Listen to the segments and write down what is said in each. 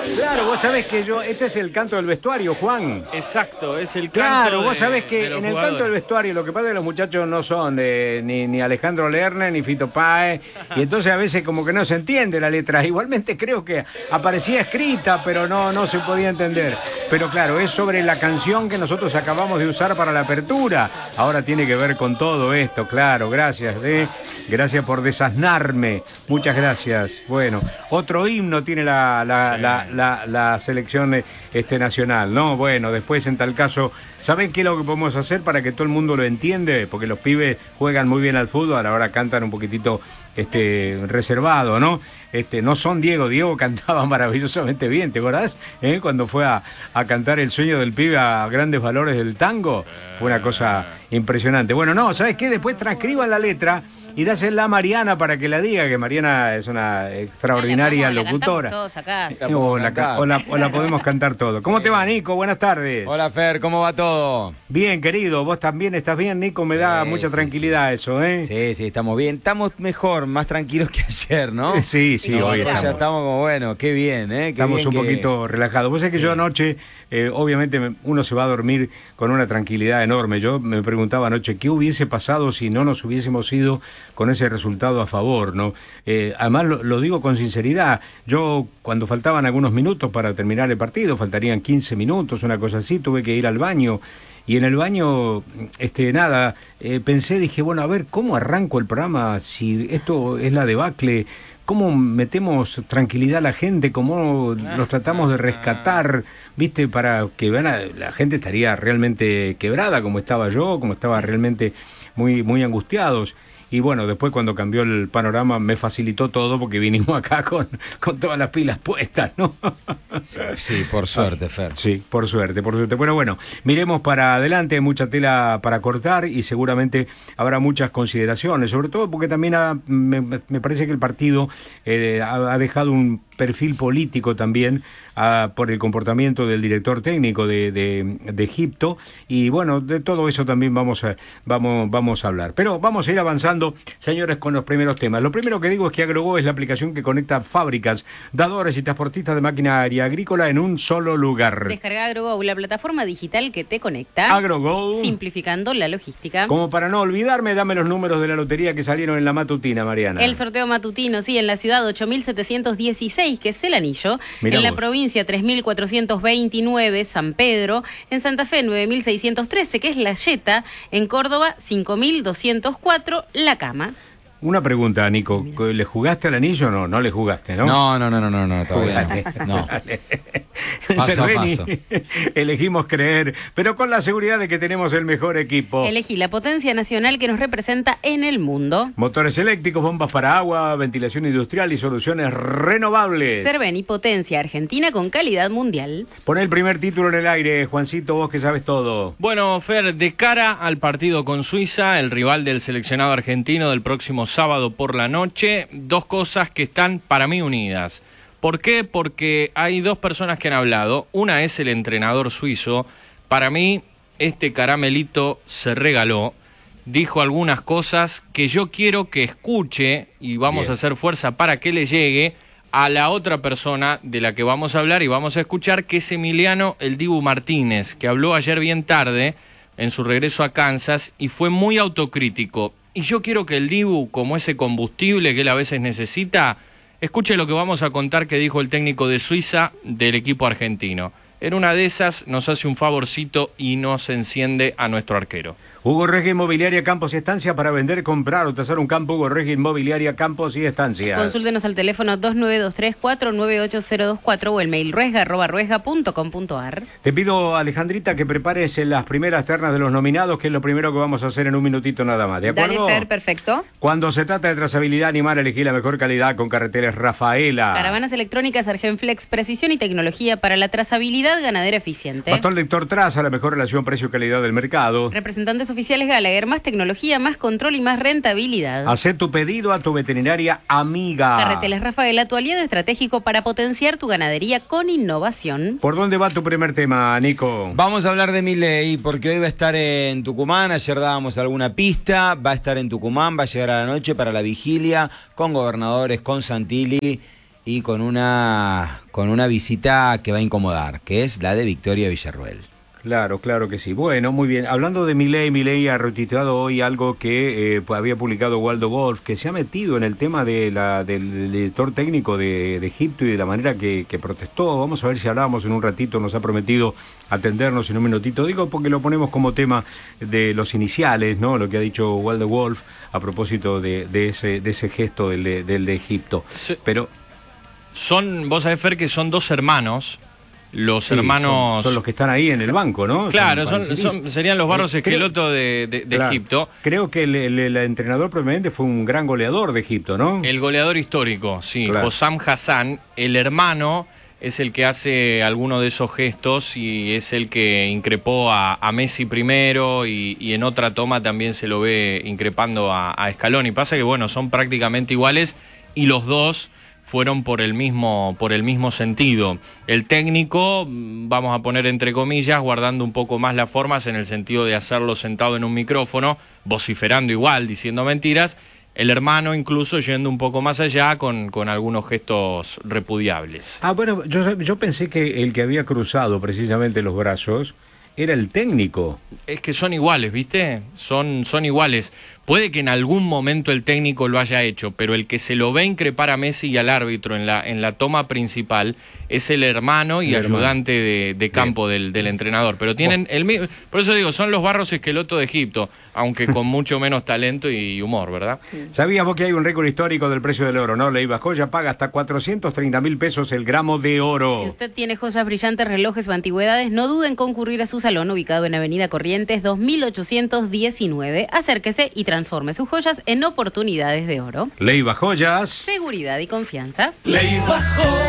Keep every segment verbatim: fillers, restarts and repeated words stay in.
Claro, vos sabés que yo, este es el canto del vestuario, Juan. Exacto, es el canto. Claro, vos de, sabés que en el jugadores. canto del vestuario lo que pasa es que los muchachos no son eh, ni, ni Alejandro Lerner ni Fito Páez, y entonces a veces como que no se entiende la letra. Igualmente creo que aparecía escrita, pero no, no se podía entender. Pero claro, es sobre la canción que nosotros acabamos de usar para la apertura. Ahora tiene que ver con todo esto, claro, gracias, ¿eh? Gracias por desasnarme, muchas gracias. Bueno, otro himno tiene la, la, sí. la, la, la selección este, nacional, ¿no? Bueno, después en tal caso, ¿saben qué es lo que podemos hacer para que todo el mundo lo entiende? Porque los pibes juegan muy bien al fútbol, ahora cantan un poquitito este, reservado, ¿no? Este, no son Diego, Diego cantaba maravillosamente bien, ¿te acordás? ¿Eh? Cuando fue a, a cantar El sueño del pibe a grandes valores del tango, fue una cosa impresionante. Bueno, no, ¿sabes qué? Después transcriban la letra y dásela a Mariana para que la diga, que Mariana es una extraordinaria la locutora. La todos acá. La o, la, o, la, o la podemos cantar todo. ¿Cómo te va, Nico? Buenas tardes. Hola, Fer, ¿cómo va todo? Bien, querido. ¿Vos también estás bien, Nico? Me sí, da mucha sí, tranquilidad sí. eso, ¿eh? Sí, sí, estamos bien. Estamos mejor, más tranquilos que ayer, ¿no? Sí, sí, no, hoy estamos. Ya estamos como, bueno, qué bien, ¿eh? Qué estamos bien un que... poquito relajados. Vos sabés que sí. yo anoche, eh, obviamente, uno se va a dormir con una tranquilidad enorme. Yo me preguntaba anoche, ¿qué hubiese pasado si no nos hubiésemos ido con ese resultado a favor, ¿no? Eh, además lo, lo digo con sinceridad, yo cuando faltaban algunos minutos para terminar el partido, faltarían quince minutos, una cosa así, tuve que ir al baño y en el baño, este, nada, eh, pensé, dije, bueno, a ver, ¿cómo arranco el programa si esto es la debacle? ¿Cómo metemos tranquilidad a la gente? ¿Cómo los tratamos de rescatar? ¿Viste? Para que vean, a, la gente estaría realmente quebrada, como estaba yo, como estaba realmente muy, muy angustiados. Y bueno, después cuando cambió el panorama me facilitó todo porque vinimos acá con, con todas las pilas puestas, ¿no? Sí, sí, por suerte, Fer. Sí, por suerte, por suerte. Bueno, bueno, miremos para adelante, hay mucha tela para cortar y seguramente habrá muchas consideraciones, sobre todo porque también ha, me, me parece que el partido eh, ha, ha dejado un perfil político también a, por el comportamiento del director técnico de, de, de Egipto y bueno, de todo eso también vamos a, vamos, vamos a hablar. Pero vamos a ir avanzando, señores, con los primeros temas. Lo primero que digo es que AgroGo es la aplicación que conecta fábricas, dadores y transportistas de maquinaria agrícola en un solo lugar. Descarga AgroGo, la plataforma digital que te conecta. AgroGo. Simplificando la logística. Como para no olvidarme, dame los números de la lotería que salieron en la matutina, Mariana. El sorteo matutino, sí, en la ciudad ocho mil setecientos dieciséis, que es el anillo. Mirá en vos. La provincia tres mil cuatrocientos veintinueve, San Pedro. En Santa Fe nueve mil seiscientos trece, que es la Yeta. En Córdoba cinco mil doscientos cuatro, la Cama. Una pregunta, Nico. ¿Le jugaste al anillo o no? No le jugaste, ¿no? No, no, no, no, no, no todavía no. no. Paso a paso. Elegimos creer, pero con la seguridad de que tenemos el mejor equipo. Elegí la potencia nacional que nos representa en el mundo. Motores eléctricos, bombas para agua, ventilación industrial y soluciones renovables. Cerveni, potencia argentina con calidad mundial. Pon el primer título en el aire, Juancito, vos que sabes todo. Bueno, Fer, de cara al partido con Suiza, el rival del seleccionado argentino del próximo sábado por la noche, dos cosas que están para mí unidas. ¿Por qué? Porque hay dos personas que han hablado. Una es el entrenador suizo. Para mí, este caramelito se regaló. Dijo algunas cosas que yo quiero que escuche y vamos Bien. a hacer fuerza para que le llegue a la otra persona de la que vamos a hablar y vamos a escuchar, que es Emiliano El Dibu Martínez, que habló ayer bien tarde en su regreso a Kansas y fue muy autocrítico. Y yo quiero que el Dibu, como ese combustible que él a veces necesita, escuche lo que vamos a contar que dijo el técnico de Suiza del equipo argentino. En una de esas nos hace un favorcito y nos enciende a nuestro arquero. Hugo Regia Inmobiliaria Campos y Estancias, para vender, comprar o tasar un campo. Hugo Regia Inmobiliaria Campos y Estancias. Consúltenos al teléfono dos nueve dos tres, cuatro nueve ocho cero dos cuatro o el mail ruesga arroba ruesga punto com punto ar. Te pido, Alejandrita, que prepares las primeras ternas de los nominados, que es lo primero que vamos a hacer en un minutito nada más. ¿De acuerdo? Dale, Fer, perfecto. Cuando se trata de trazabilidad animal, elegí la mejor calidad con Carreteras Rafaela. Caravanas electrónicas Argenflex, precisión y tecnología para la trazabilidad ganadera eficiente. Bastón lector Traza, la mejor relación precio-calidad del mercado. Representantes oficiales Gallagher, más tecnología, más control y más rentabilidad. Hacé tu pedido a tu veterinaria amiga. Carreteras Rafaela, tu aliado estratégico para potenciar tu ganadería con innovación. ¿Por dónde va tu primer tema, Nico? Vamos a hablar de Milei, porque hoy va a estar en Tucumán. Ayer dábamos alguna pista. Va a estar en Tucumán, va a llegar a la noche para la vigilia con gobernadores, con Santilli. y con una, con una visita que va a incomodar, que es la de Victoria Villarruel. Claro, claro que sí. Bueno, muy bien. Hablando de Milei, Milei ha retuiteado hoy algo que eh, había publicado Waldo Wolf, que se ha metido en el tema de la, del, del director técnico de, de Egipto y de la manera que, que protestó. Vamos a ver si hablábamos en un ratito, nos ha prometido atendernos en un minutito. Digo porque lo ponemos como tema de los iniciales, ¿no? Lo que ha dicho Waldo Wolf a propósito de, de, ese, de ese gesto del de, del de Egipto. Sí. Pero son, vos sabés, Fer, que son dos hermanos. Los sí, hermanos... Son, son los que están ahí en el banco, ¿no? Claro, son, son, serían los Barros Esqueloto de, de, de claro, Egipto. Creo que el, el, el entrenador probablemente fue un gran goleador de Egipto, ¿no? El goleador histórico, sí, claro. Hossam Hassan. El hermano es el que hace alguno de esos gestos y es el que increpó a, a Messi primero y, y en otra toma también se lo ve increpando a, a Scaloni. Pasa que, bueno, son prácticamente iguales y los dos fueron por el mismo, por el mismo sentido. El técnico, vamos a poner entre comillas, guardando un poco más las formas en el sentido de hacerlo sentado en un micrófono, vociferando igual, diciendo mentiras. El hermano incluso yendo un poco más allá con, con algunos gestos repudiables. Ah, bueno, yo, yo pensé que el que había cruzado precisamente los brazos era el técnico. Es que son iguales, ¿viste? Son, son iguales. Puede que en algún momento el técnico lo haya hecho, pero el que se lo ve increpar a Messi y al árbitro en la, en la toma principal es el hermano y el ayudante hermano. de, de campo del, del entrenador. Pero tienen el mismo. Por eso digo, son los Barros Esqueloto de Egipto, aunque con mucho menos talento y humor, ¿verdad? Sabías vos que hay un récord histórico del precio del oro, ¿no? Leiva Joya paga hasta cuatrocientos treinta mil pesos el gramo de oro. Si usted tiene joyas brillantes, relojes o antigüedades, no duden en concurrir a su salón ubicado en Avenida Corrientes dos mil ochocientos diecinueve. Acérquese y transforme sus joyas en oportunidades de oro. Leiva Joyas. Seguridad y confianza. Leiva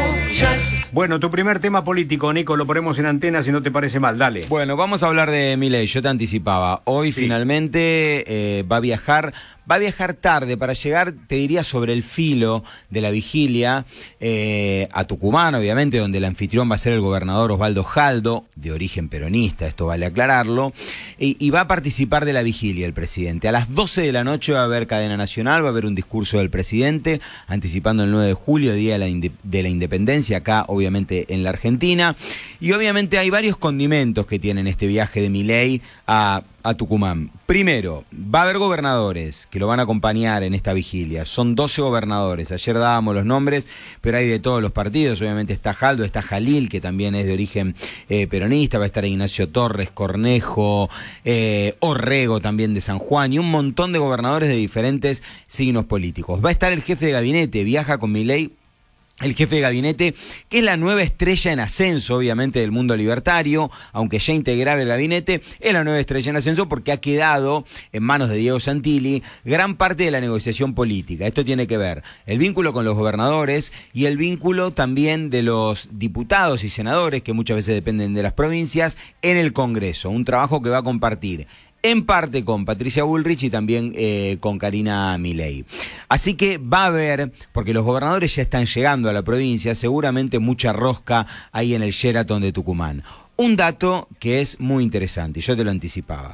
Joyas. Bueno, tu primer tema político, Nico, lo ponemos en antena si no te parece mal, dale. Bueno, vamos a hablar de Milei, yo te anticipaba. Hoy sí. finalmente eh, va a viajar, va a viajar tarde para llegar, te diría, sobre el filo de la vigilia eh, a Tucumán, obviamente, donde el anfitrión va a ser el gobernador Osvaldo Jaldo, de origen peronista, esto vale aclararlo, y, y va a participar de la vigilia el presidente. A las doce de la noche va a haber cadena nacional, va a haber un discurso del presidente, anticipando el nueve de julio, Día de la, Inde- de la Independencia, acá obviamente en la Argentina, y obviamente hay varios condimentos que tienen este viaje de Milei a, a Tucumán. Primero, va a haber gobernadores que lo van a acompañar en esta vigilia, son doce gobernadores, ayer dábamos los nombres, pero hay de todos los partidos, obviamente está Jaldo, está Jalil, que también es de origen eh, peronista, va a estar Ignacio Torres, Cornejo, eh, Orrego también de San Juan, y un montón de gobernadores de diferentes signos políticos. Va a estar el jefe de gabinete, viaja con Milei, el jefe de gabinete, que es la nueva estrella en ascenso, obviamente, del mundo libertario, aunque ya integraba el gabinete, es la nueva estrella en ascenso porque ha quedado en manos de Diego Santilli gran parte de la negociación política. Esto tiene que ver el vínculo con los gobernadores y el vínculo también de los diputados y senadores, que muchas veces dependen de las provincias, en el Congreso. Un trabajo que va a compartir en parte con Patricia Bullrich y también eh, con Karina Milei. Así que va a haber, porque los gobernadores ya están llegando a la provincia, seguramente mucha rosca ahí en el Sheraton de Tucumán. Un dato que es muy interesante, y yo te lo anticipaba.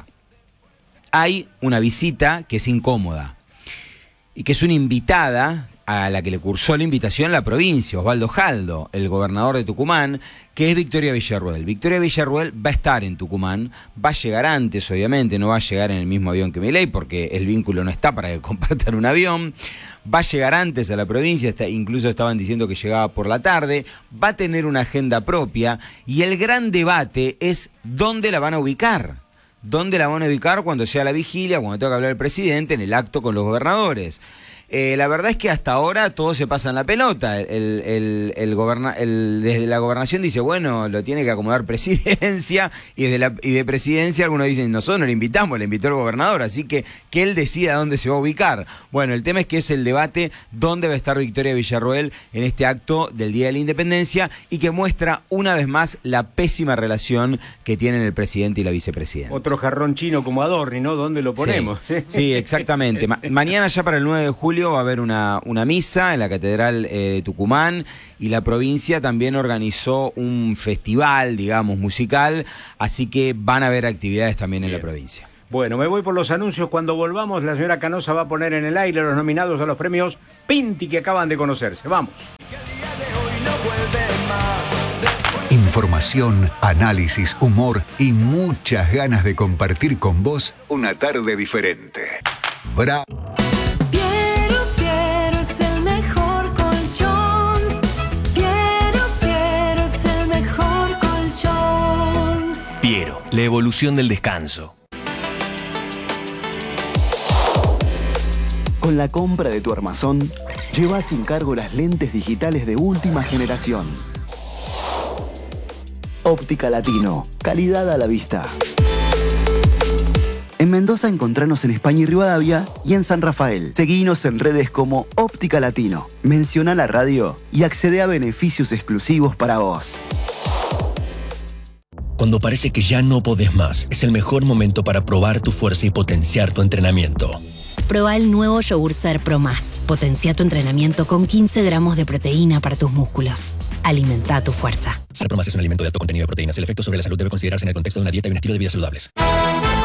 Hay una visita que es incómoda y que es una invitada a la que le cursó la invitación la provincia, Osvaldo Jaldo, el gobernador de Tucumán, que es Victoria Villarruel. Victoria Villarruel va a estar en Tucumán, va a llegar antes, obviamente, no va a llegar en el mismo avión que Milei, porque el vínculo no está para que compartan un avión, va a llegar antes a la provincia, está, incluso estaban diciendo que llegaba por la tarde, va a tener una agenda propia, y el gran debate es dónde la van a ubicar. ¿Dónde la van a ubicar cuando sea la vigilia, cuando tenga que hablar el presidente, en el acto con los gobernadores? Eh, la verdad es que hasta ahora todo se pasa en la pelota. El, el, el goberna, el, desde la gobernación dice, bueno, lo tiene que acomodar presidencia, y desde la y de presidencia algunos dicen, nosotros no le invitamos, le invitó el gobernador, así que que él decida dónde se va a ubicar. Bueno, el tema es que es el debate dónde va a estar Victoria Villarruel en este acto del Día de la Independencia, y que muestra una vez más la pésima relación que tienen el presidente y la vicepresidenta. Otro jarrón chino como Adorni, ¿no? ¿Dónde lo ponemos? Sí, sí, exactamente. Ma- mañana ya para el nueve de julio va a haber una, una misa en la Catedral eh, de Tucumán, y la provincia también organizó un festival, digamos, musical, así que van a haber actividades también en Bien. la provincia. Bueno, me voy por los anuncios. Cuando volvamos, la señora Canosa va a poner en el aire los nominados a los premios Pinti que acaban de conocerse. Vamos. Información, análisis, humor y muchas ganas de compartir con vos una tarde diferente. Bra. Piero, Piero es el mejor colchón. Piero, Piero es el mejor colchón. Piero, la evolución del descanso. Con la compra de tu armazón, lleva sin cargo las lentes digitales de última generación. Óptica Latino, calidad a la vista. En Mendoza encontranos en España y Rivadavia y en San Rafael. Seguinos en redes como Óptica Latino. Menciona la radio y accede a beneficios exclusivos para vos. Cuando parece que ya no podés más, es el mejor momento para probar tu fuerza y potenciar tu entrenamiento. Proba el nuevo Yogur Ser Pro Más. Potencia tu entrenamiento con quince gramos de proteína para tus músculos. Alimenta tu fuerza. Ser Pro Más es un alimento de alto contenido de proteínas. El efecto sobre la salud debe considerarse en el contexto de una dieta y un estilo de vida saludables.